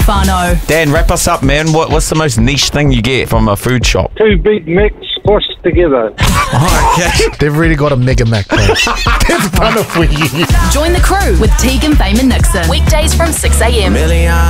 Fano. Dan, wrap us up, man. What's the most niche thing you get from a food shop? 2 Big Macs squashed together. Oh, okay. They've really got a Mega Mac there. That's fun for you. Join the crew with Tegan, Fame and Nixon. Weekdays from 6 a.m.